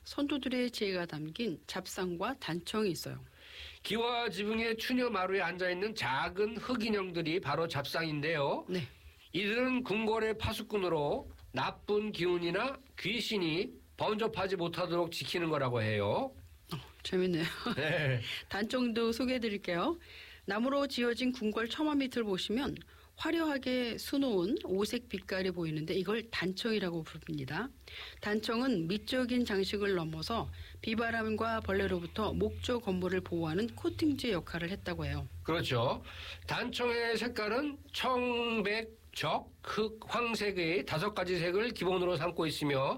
선조들의 지혜가 담긴 잡상과 단청이 있어요. 기와 지붕의 추녀 마루에 앉아있는 작은 흑인형들이 바로 잡상인데요. 네. 이들은 궁궐의 파수꾼으로 나쁜 기운이나 귀신이 번접하지 못하도록 지키는 거라고 해요. 재밌네요. 네. 단청도 소개해드릴게요. 나무로 지어진 궁궐 처마 밑을 보시면 화려하게 수놓은 오색 빛깔이 보이는데 이걸 단청이라고 부릅니다. 단청은 미적인 장식을 넘어서 비바람과 벌레로부터 목조 건물을 보호하는 코팅제 역할을 했다고 해요. 그렇죠. 단청의 색깔은 청백, 적, 흑, 황색의 5가지 색을 기본으로 삼고 있으며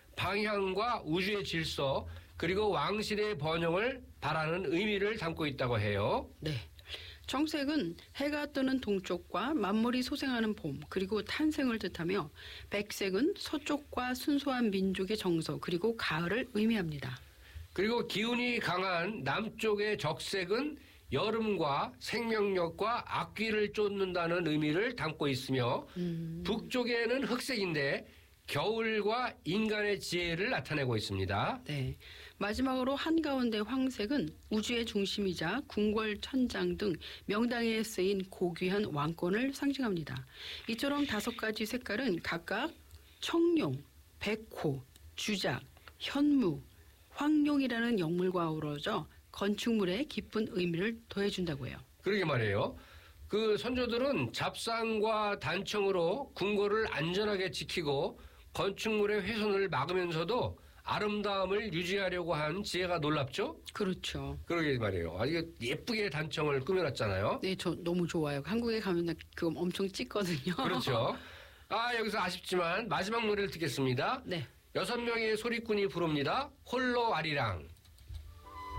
방향과 우주의 질서 그리고 왕실의 번영을 바라는 의미를 담고 있다고 해요. 네. 청색은 해가 뜨는 동쪽과 만물이 소생하는 봄 그리고 탄생을 뜻하며 백색은 서쪽과 순수한 민족의 정서 그리고 가을을 의미합니다. 그리고 기운이 강한 남쪽의 적색은 여름과 생명력과 악귀를 쫓는다는 의미를 담고 있으며 북쪽에는 흑색인데 겨울과 인간의 지혜를 나타내고 있습니다. 네. 마지막으로 한가운데 황색은 우주의 중심이자 궁궐 천장 등 명당에 쓰인 고귀한 왕권을 상징합니다. 이처럼 5가지 색깔은 각각 청룡, 백호, 주작, 현무, 황룡이라는 영물과 어우러져 건축물에 깊은 의미를 더해준다고 해요. 그러게 말이에요. 그 선조들은 잡상과 단청으로 궁궐을 안전하게 지키고 건축물의 훼손을 막으면서도 아름다움을 유지하려고 한 지혜가 놀랍죠? 그렇죠. 그러게 말이에요. 아주 예쁘게 단청을 꾸며놨잖아요. 네, 저 너무 좋아요. 한국에 가면 그거 엄청 찍거든요. 그렇죠. 여기서 아쉽지만 마지막 노래를 듣겠습니다. 네. 6명의 소리꾼이 부릅니다. 홀로 아리랑.